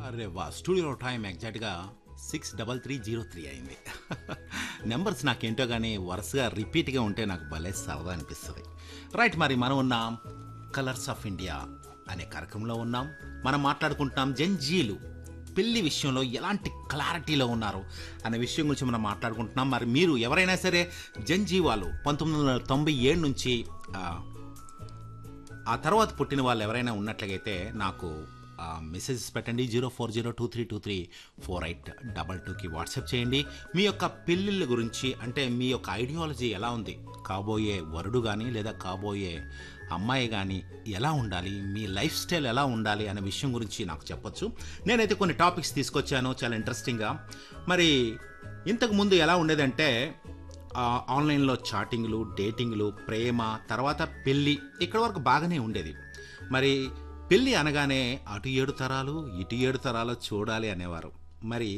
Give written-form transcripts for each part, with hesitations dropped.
అరే వా! స్టూడియోలో టైం ఎగ్జాక్ట్‌గా 6:33:03 అయింది. నంబర్స్ నాకేంటో గానీ వరుసగా రిపీట్‌గా ఉంటే నాకు భలే సరదా అనిపిస్తది. రైట్ మరి మనం ఉన్నాం 'కలర్స్ ఆఫ్ ఇండియా' అనే కార్యక్రమంలో ఉన్నాం. మనం మాట్లాడుకుంటున్నాం జంజీలు పెళ్లి విషయంలో ఎలాంటి క్లారిటీలో ఉన్నారు అనే విషయం గురించి మనం మాట్లాడుకుంటున్నాం. మరి మీరు ఎవరైనా సరే జంజీ వాళ్ళు 1997 నుంచి ఆ తర్వాత పుట్టిన వాళ్ళు ఎవరైనా ఉన్నట్లయితే నాకు మెసేజెస్ పెట్టండి. 040232348222కి వాట్సాప్ చేయండి. మీ యొక్క పెళ్ళిళ్ళ గురించి అంటే మీ యొక్క ఐడియాలజీ ఎలా ఉంది, కాబోయే వరుడు కానీ లేదా కాబోయే అమ్మాయి కానీ ఎలా ఉండాలి, మీ లైఫ్ స్టైల్ ఎలా ఉండాలి అనే విషయం గురించి నాకు చెప్పొచ్చు. నేనైతే కొన్ని టాపిక్స్ తీసుకొచ్చాను చాలా ఇంట్రెస్టింగ్గా. మరి ఇంతకుముందు ఎలా ఉండేదంటే ఆన్లైన్లో చాటింగ్లు, డేటింగ్లు, ప్రేమ, తర్వాత పెళ్ళి ఇక్కడ వరకు బాగానే ఉండేది. మరి పెళ్ళి అనగానే అటు 7 తరాలు ఇటు 7 తరాలు చూడాలి అనేవారు. మరి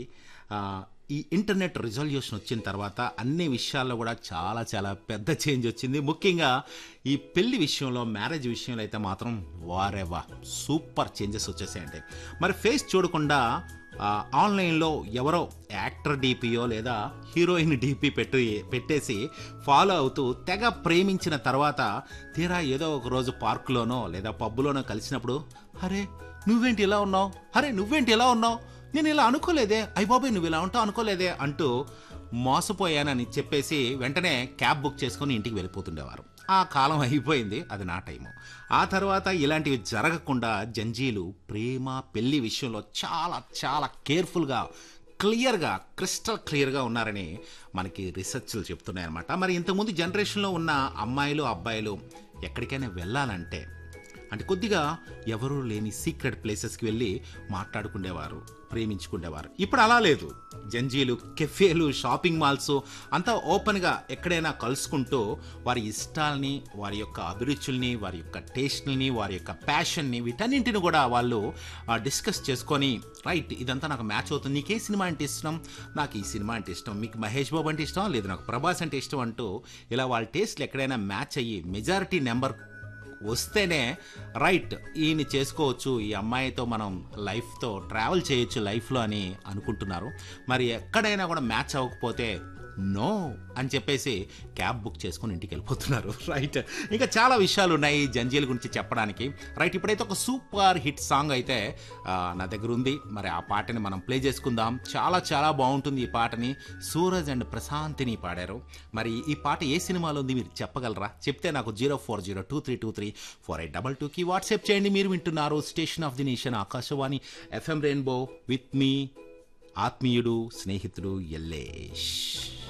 ఈ ఇంటర్నెట్ రిజల్యూషన్ వచ్చిన తర్వాత అన్ని విషయాల్లో కూడా చాలా చాలా పెద్ద చేంజ్ వచ్చింది. ముఖ్యంగా ఈ పెళ్లి విషయంలో, మ్యారేజ్ విషయంలో అయితే మాత్రం వారెవా సూపర్ చేంజెస్ వచ్చేసాయండి. మరి ఫేస్ చూడకుండా ఆన్లైన్లో ఎవరో యాక్టర్ డీపీయో లేదా హీరోయిన్ డీపీ పెట్టేసి ఫాలో అవుతూ తెగ ప్రేమించిన తర్వాత తీరా ఏదో ఒక రోజు పార్కులోనో లేదా పబ్బులోనో కలిసినప్పుడు అరే నువ్వేంటి ఇలా ఉన్నావు, అరే నువ్వేంటి ఇలా ఉన్నావు, నేను ఇలా అనుకోలేదే, అయ్య బాబాయ్ నువ్వు ఇలా ఉంటావు అనుకోలేదే అంటూ మోసపోయానని చెప్పేసి వెంటనే క్యాబ్ బుక్ చేసుకొని ఇంటికి వెళ్ళిపోతుండేవారు. ఆ కాలం అయిపోయింది, అది నా టైము. ఆ తర్వాత ఇలాంటివి జరగకుండా జంజీలు ప్రేమ పెళ్లి విషయంలో చాలా చాలా కేర్ఫుల్గా క్లియర్గా క్రిస్టల్ క్లియర్గా ఉన్నారని మనకి రీసెర్చ్లు చెప్తున్నాయన్నమాట. మరి ఇంతకుముందు జనరేషన్లో ఉన్న అమ్మాయిలు అబ్బాయిలు ఎక్కడికైనా వెళ్ళాలంటే అంటే కొద్దిగా ఎవరూ లేని సీక్రెట్ ప్లేసెస్కి వెళ్ళి మాట్లాడుకునేవారు, ప్రేమించుకునేవారు. ఇప్పుడు అలా లేదు. జంజీలు కెఫేలు, షాపింగ్ మాల్స్ అంతా ఓపెన్గా ఎక్కడైనా కలుసుకుంటూ వారి ఇష్టాలని, వారి యొక్క అభిరుచుల్ని, వారి యొక్క టేస్ట్ని, వారి యొక్క ప్యాషన్ని వీటన్నింటిని కూడా వాళ్ళు డిస్కస్ చేసుకొని రైట్ ఇదంతా నాకు మ్యాచ్ అవుతుంది, నీకు ఏ సినిమా అంటే ఇష్టం, నాకు ఈ సినిమా అంటే ఇష్టం, మీకు మహేష్ బాబు అంటే ఇష్టం, లేదు నాకు ప్రభాస్ అంటే ఇష్టం అంటూ ఇలా వాళ్ళ టేస్ట్లు ఎక్కడైనా మ్యాచ్ అయ్యి మెజారిటీ నెంబర్ వస్తేనే రైట్ ఈయన్ని చేసుకోవచ్చు, ఈ అమ్మాయితో మనం లైఫ్తో ట్రావెల్ చేయొచ్చు లైఫ్లో అని అనుకుంటున్నారు. మరి ఎక్కడైనా కూడా మ్యాచ్ అవ్వకపోతే నో అని చెప్పేసి క్యాబ్ బుక్ చేసుకుని ఇంటికి వెళ్ళిపోతున్నారు. రైట్ ఇంకా చాలా విషయాలు ఉన్నాయి జంజీల గురించి చెప్పడానికి. రైట్ ఇప్పుడైతే ఒక సూపర్ హిట్ సాంగ్ అయితే నా దగ్గర ఉంది. మరి ఆ పాటని మనం ప్లే చేసుకుందాం. చాలా చాలా బాగుంటుంది ఈ పాటని. సూరజ్ అండ్ ప్రశాంతిని పాడారు. మరి ఈ పాట ఏ సినిమాలో ఉంది మీరు చెప్పగలరా? చెప్తే నాకు 0402334822కి వాట్సాప్ చేయండి. మీరు వింటున్నారు station of the nation Akashvani FM rainbow with me ఆత్మీయుడు స్నేహితుడు ఎల్లేష్.